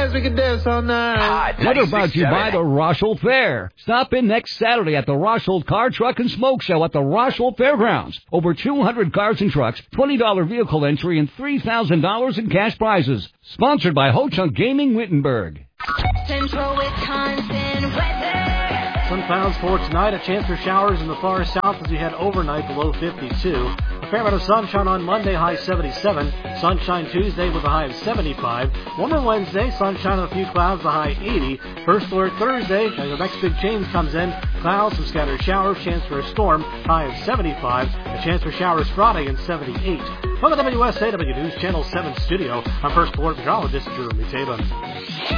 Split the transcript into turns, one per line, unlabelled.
dance, we can dance all night.
Weather brought to you by the Rosholt Fair. Stop in next Saturday at the Rosholt Car, Truck, and Smoke Show at the Rosholt Fairgrounds. Over 200 cars and trucks, $20 vehicle entry, and $3,000 in cash prizes. Sponsored by Ho Chunk Gaming Wittenberg.
Central Wisconsin weather.
Some clouds for tonight. A chance for showers in the far south as we head overnight below 52. A fair amount of sunshine on Monday, high 77. Sunshine Tuesday with a high of 75. Warmer Wednesday, sunshine and a few clouds, the high 80. First alert Thursday, as the next big change comes in. Clouds, some scattered showers, chance for a storm, high of 75. A chance for showers Friday and 78. From the WSAW News Channel 7 studio, I'm First Alert Meteorologist Jeremy Taban.